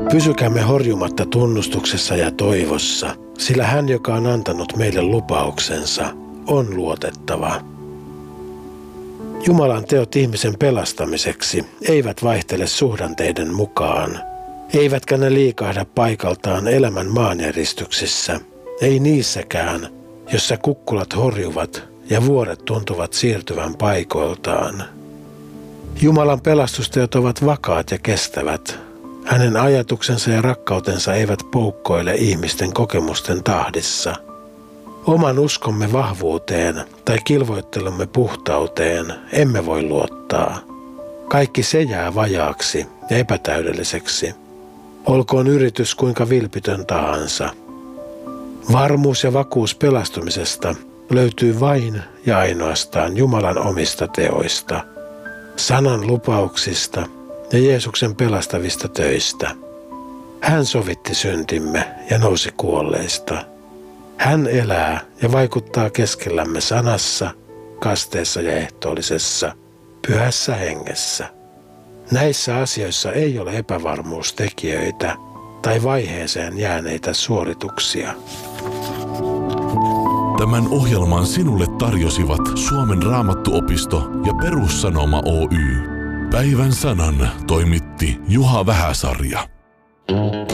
Pysykäämme horjumatta tunnustuksessa ja toivossa, sillä hän, joka on antanut meille lupauksensa, on luotettava. Jumalan teot ihmisen pelastamiseksi eivät vaihtele suhdanteiden mukaan, eivätkä ne liikahda paikaltaan elämän maanjäristyksissä, ei niissäkään, jossa kukkulat horjuvat ja vuoret tuntuvat siirtyvän paikoiltaan. Jumalan pelastusteot ovat vakaat ja kestävät. Hänen ajatuksensa ja rakkautensa eivät poukkoile ihmisten kokemusten tahdissa. Oman uskomme vahvuuteen tai kilvoittelumme puhtauteen emme voi luottaa. Kaikki se jää vajaaksi ja epätäydelliseksi. Olkoon yritys kuinka vilpitön tahansa. Varmuus ja vakuus pelastumisesta löytyy vain ja ainoastaan Jumalan omista teoista, sanan lupauksista ja Jeesuksen pelastavista töistä. Hän sovitti syntimme ja nousi kuolleista. Hän elää ja vaikuttaa keskellämme sanassa, kasteessa ja ehtoollisessa, pyhässä hengessä. Näissä asioissa ei ole epävarmuustekijöitä tai vaiheeseen jääneitä suorituksia. Tämän ohjelman sinulle tarjosivat Suomen Raamattuopisto ja Perussanoma Oy. Päivän sanan toimitti Juha Vähäsarja.